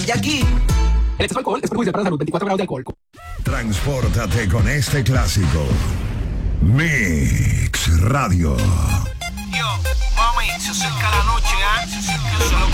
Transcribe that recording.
Y aquí, el exceso de alcohol es perjudicial para la salud. 24 grados de alcohol. Transpórtate con este clásico. Mix Radio. Yo, mami, se acerca la noche, ¿ah?